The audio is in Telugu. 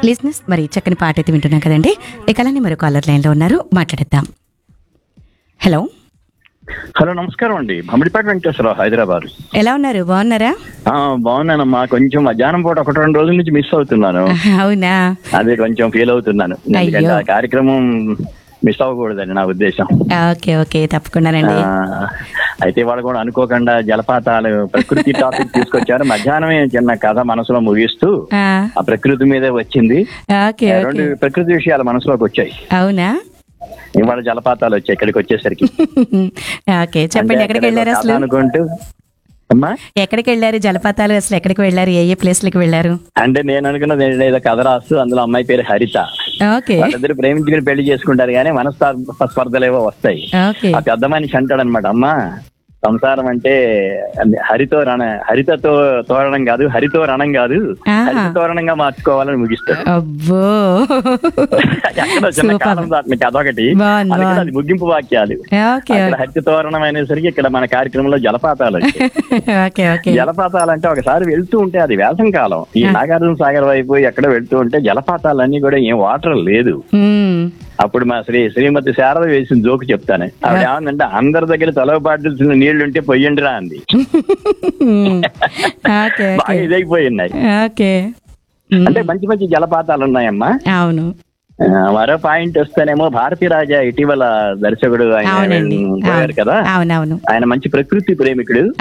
లిజినెస్ మరి చక్కని పాట అయితే వింటున్నాం కదండి. ఇక అలానే మరో కాలర్ లైన్లో ఉన్నారు, మాట్లాడేద్దాం. హలో హలో, నమస్కారం అండి. భమిడిపేట వెంకటేశ్వరరావు, హైదరాబాద్. ఎలా ఉన్నారు, బాగున్నారా? బాగున్నానమ్మా. కొంచెం మధ్యాహ్నం పూట 1-2 రోజుల నుంచి మిస్ అవుతున్నాను. అవునా? అదే కొంచెం ఫీల్ అవుతున్నాను. ఎందుకంటే ఆ కార్యక్రమం మిస్ అవ్వకూడదని నా ఉద్దేశం. ఓకే ఓకే, తప్పకుండానండి. అయితే వాళ్ళు కూడా అనుకోకుండా జలపాతాలు, ప్రకృతి టాపిక్ తీసుకొచ్చారు. మధ్యాహ్నమే చిన్న కథ మనసులో ముగిస్తూ ఆ ప్రకృతి మీదే వచ్చింది. ఓకే రెండు ప్రకృతి విషయాలు మనసులోకి వచ్చాయి. అవునా? ఇవాళ జలపాతాలు వచ్చాయి ఇక్కడికి వచ్చేసరికి. ఓకే, చెప్పండి, ఎక్కడికి వెళ్ళారు అసలు? అనుకుంటూ అమ్మా, ఎక్కడికి వెళ్ళారు? జలపాతాలు అసలు ఎక్కడికి వెళ్ళారు? ఏ ప్లేస్లకి వెళ్ళారు? అంటే నేను అనుకున్నది ఏదో కథ రాస్తూ అందులో అమ్మాయి పేరు హరిత. ఓకే. వాళ్ళిద్దరు ప్రేమించుకుని పెళ్లి చేసుకుంటారు కానీ మనస్పర్ధలేవో వస్తాయి. ఆ పెద్ద మనిషి అంటాడు అనమాట, అమ్మా సంసారం అంటే హరితతో తోరణం కాదు, హరితో రణం కాదు, హరిత తోరణంగా మార్చుకోవాలని ముగిస్తాడు. అబ్బో, ఎక్కడో చిన్న కాలం దాటి అదొకటి. అది ముగింపు వాక్యాలు. అక్కడ హరిత తోరణం అనేసరికి ఇక్కడ మన కార్యక్రమంలో జలపాతాలు. జలపాతాలు అంటే ఒకసారి వెళ్తూ ఉంటే అది వేసవి కాలం, ఈ నాగార్జున సాగర్ వైపు ఎక్కడ వెళ్తూ ఉంటే జలపాతాలన్నీ కూడా ఏం వాటర్ లేదు. అప్పుడు మా శ్రీమతి శారద వేసిన జోకు చెప్తాను. ఆవిడ ఏమందంటే, అందరి దగ్గర తలవ పాటిల్సిన నీళ్లుంటే పొయ్యండిరా అంది. బాగా ఇదైపోయినాయి. అంటే మంచి మంచి జలపాతాలు ఉన్నాయమ్మా. అవును. మరో పాయింట్ వస్తేనేమో భారతీ రాజా ఇటీవల దర్శకుడు ఆయన పోయారు కదా, ఆయన మంచి ప్రకృతి ప్రేమికుడు.